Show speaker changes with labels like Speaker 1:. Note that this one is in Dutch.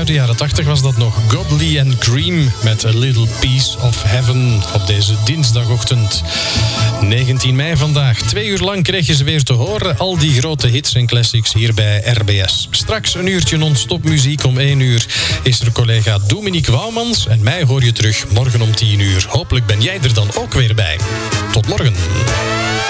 Speaker 1: uit de jaren 80 was dat nog. Godley and Cream met A Little Piece of Heaven op deze dinsdagochtend. 19 mei vandaag. 2 uur lang kreeg je ze weer te horen. Al die grote hits en classics hier bij RBS. Straks een uurtje non-stop muziek. Om 1 uur is er collega Dominique Wouwmans. En mij hoor je terug morgen om 10 uur. Hopelijk ben jij er dan ook weer bij. Tot morgen.